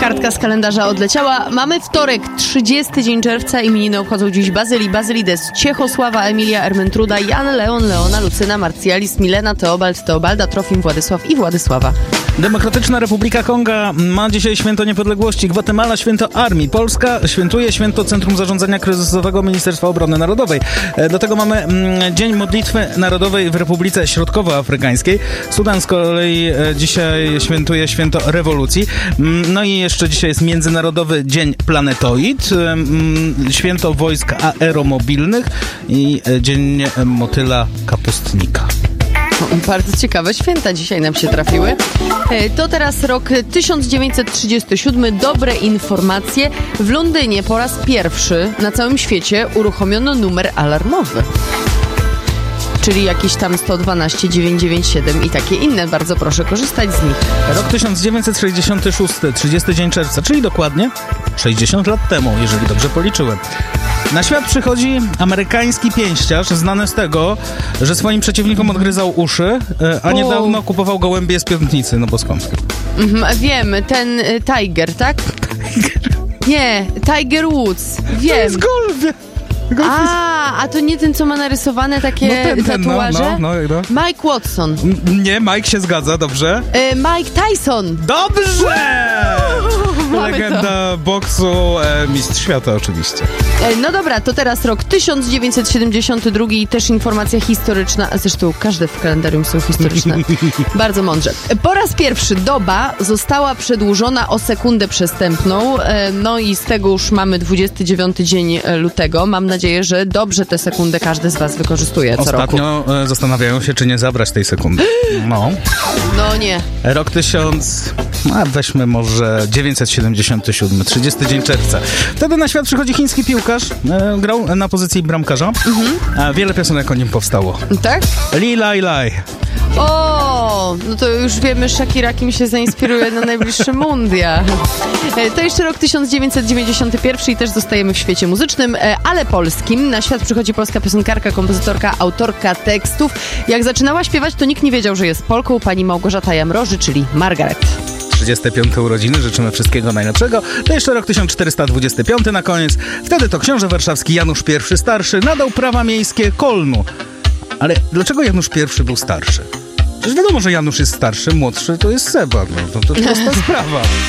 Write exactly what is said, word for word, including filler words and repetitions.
Kartka z kalendarza odleciała. Mamy wtorek, trzydziesty dzień czerwca. Imieniny obchodzą dziś Bazyli, Bazylides, Ciechosława, Emilia, Ermentruda, Jan, Leon, Leona, Lucyna, Marcjalis, Milena, Teobald, Teobalda, Trofim, Władysław i Władysława. Demokratyczna Republika Konga ma dzisiaj święto niepodległości. Gwatemala święto Armii. Polska świętuje święto Centrum Zarządzania Kryzysowego Ministerstwa Obrony Narodowej. Do tego mamy mm, Dzień Modlitwy Narodowej w Republice Środkowoafrykańskiej. Sudan z kolei dzisiaj świętuje święto rewolucji. No i jeszcze dzisiaj jest Międzynarodowy Dzień Planetoid, święto wojsk aeromobilnych i Dzień Motyla Kapustnika. Bardzo ciekawe święta dzisiaj nam się trafiły. To teraz rok tysiąc dziewięćset trzydziesty siódmy. Dobre informacje. W Londynie po raz pierwszy na całym świecie uruchomiono numer alarmowy. Czyli jakieś tam sto dwanaście dziewięćset dziewięćdziesiąt siedem i takie inne. Bardzo proszę korzystać z nich. Rok tysiąc dziewięćset sześćdziesiąty szósty, trzydziesty dzień czerwca, czyli dokładnie sześćdziesiąt lat temu, jeżeli dobrze policzyłem. Na świat przychodzi amerykański pięściarz, znany z tego, że swoim przeciwnikom odgryzał uszy, a niedawno kupował gołębie z piątnicy, no bo skąd? Mhm, wiem, ten y, Tiger, tak? Nie, Tiger Woods, wiem. To jest golf! A, a to nie ten, co ma narysowane takie no ten, ten, tatuaże? No, no, no, no. Mike Watson. Nie, Mike się zgadza, dobrze. Y, Mike Tyson. Dobrze! Mamy Legenda to. boksu, e, mistrz świata oczywiście. E, no dobra, to teraz rok tysiąc dziewięćset siedemdziesiąty drugi i też informacja historyczna. A zresztą każde w kalendarium są historyczne. Bardzo mądrze. Po raz pierwszy doba została przedłużona o sekundę przestępną. E, no i z tego już mamy dwudziesty dziewiąty dzień lutego. Mam nadzieję, że dobrze tę sekundę każdy z was wykorzystuje co Ostatnio roku. E, zastanawiają się, czy nie zabrać tej sekundy. No. No nie. Rok tysiąc... A weźmy może dziewięćset siedemdziesiąty siódmy, trzydziesty dzień czerwca. Wtedy na świat przychodzi chiński piłkarz. E, grał na pozycji bramkarza. Mhm. A wiele piosenek o nim powstało. Tak? Li, lai, lai. O, no to już wiemy, Shakira kim się zainspiruje na najbliższy mundial. To jeszcze rok tysiąc dziewięćset dziewięćdziesiąty pierwszy i też zostajemy w świecie muzycznym, ale polskim. Na świat przychodzi polska piosenkarka, kompozytorka, autorka tekstów. Jak zaczynała śpiewać, to nikt nie wiedział, że jest Polką. Pani Małgorzata Jamroży, czyli Margaret. trzydzieste piąte urodziny, życzymy wszystkiego najlepszego. To jeszcze rok tysiąc czterysta dwudziesty piąty na koniec. Wtedy to książę warszawski Janusz pierwszy Starszy nadał prawa miejskie Kolnu. Ale dlaczego Janusz pierwszy był starszy? Przecież wiadomo, że Janusz jest starszy, młodszy to jest Seba. No, to, to prosta sprawa.